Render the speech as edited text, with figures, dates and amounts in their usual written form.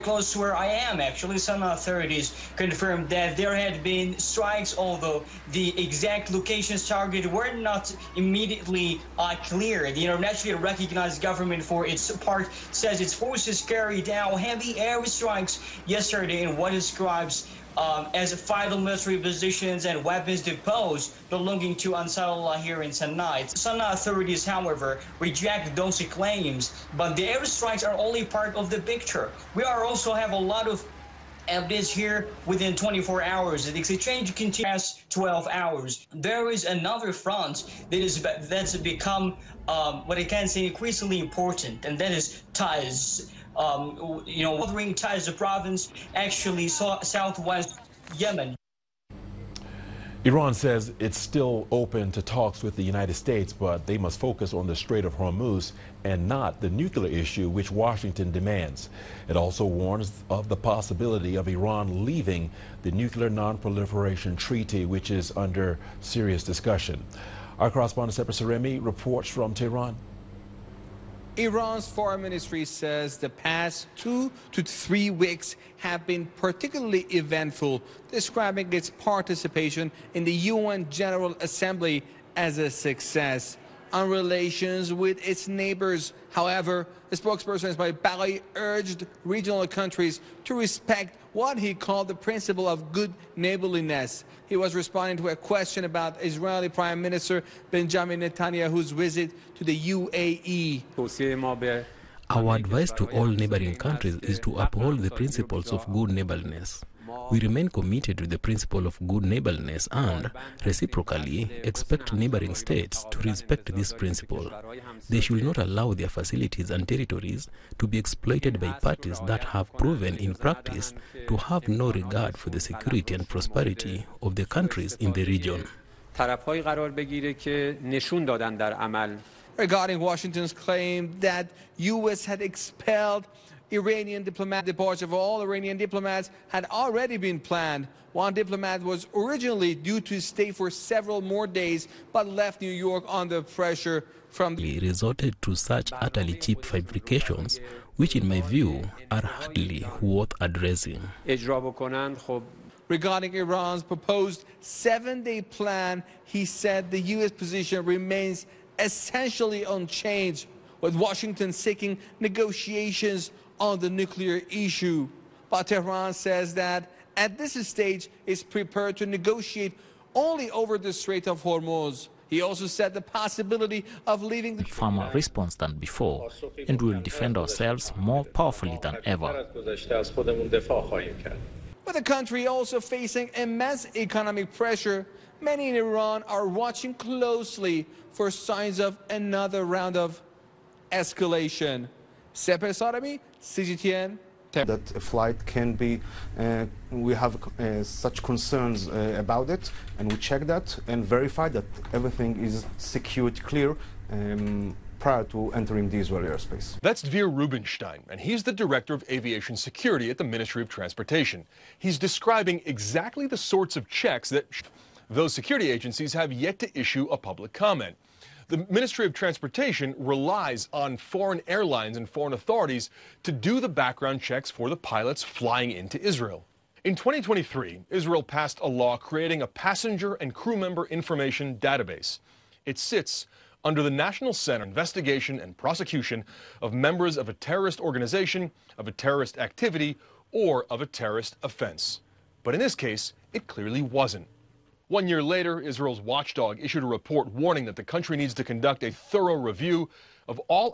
Close to where I am, actually, some authorities confirmed that there had been strikes, although the exact locations targeted were not immediately clear. The internationally recognized government, for its part, says its forces carried out heavy airstrikes yesterday in what describes as vital military positions and weapons depots belonging to Ansarullah here in Sanaa. Sanaa authorities, however, reject those claims, but the airstrikes are only part of the picture. We also have a lot of evidence here within 24 hours. The exchange continues 12 hours. There is another front that's become what I can say increasingly important, and that is Taiz. Northern Taiz, the province, actually southwest Yemen. Iran says it's still open to talks with the United States, but they must focus on the Strait of Hormuz and not the nuclear issue which Washington demands. It also warns of the possibility of Iran leaving the Nuclear Non-Proliferation Treaty, which is under serious discussion. Our correspondent Sepra Saremi reports from Tehran. Iran's foreign ministry says the past 2 to 3 weeks have been particularly eventful, describing its participation in the UN General Assembly as a success. On relations with its neighbors, however, a spokesperson Ismail Baghai urged regional countries to respect what he called the principle of good neighborliness. He was responding to a question about Israeli Prime Minister Benjamin Netanyahu's visit to the UAE. Our advice to all neighboring countries is to uphold the principles of good neighborliness. We remain committed to the principle of good neighborliness and, reciprocally, expect neighboring states to respect this principle. They should not allow their facilities and territories to be exploited by parties that have proven in practice to have no regard for the security and prosperity of the countries in the region. Regarding Washington's claim that U.S. had expelled Iranian diplomats, the departure of all Iranian diplomats had already been planned. One diplomat was originally due to stay for several more days, but left New York under pressure from We resorted to such utterly cheap fabrications, which in my view are hardly worth addressing. Regarding Iran's proposed 7-day plan, he said the U.S. position remains essentially unchanged, with Washington seeking negotiations on the nuclear issue. But Tehran says that at this stage is prepared to negotiate only over the Strait of Hormuz. He also said the possibility of leaving the Firmer response than before, and we will defend ourselves more powerfully than ever. With the country also facing immense economic pressure, many in Iran are watching closely for signs of another round of escalation. Sepra Saremi, CGTN. That a flight can be, we have such concerns about it, and we check that and verify that everything is secured clear prior to entering the Israeli airspace. That's Dvir Rubinstein, and he's the Director of Aviation Security at the Ministry of Transportation. He's describing exactly the sorts of checks that those security agencies have yet to issue a public comment. The Ministry of Transportation relies on foreign airlines and foreign authorities to do the background checks for the pilots flying into Israel. In 2023, Israel passed a law creating a passenger and crew member information database. It sits under the National Center for Investigation and Prosecution of members of a terrorist organization, of a terrorist activity, or of a terrorist offense. But in this case, it clearly wasn't. 1 year later, Israel's watchdog issued a report warning that the country needs to conduct a thorough review of all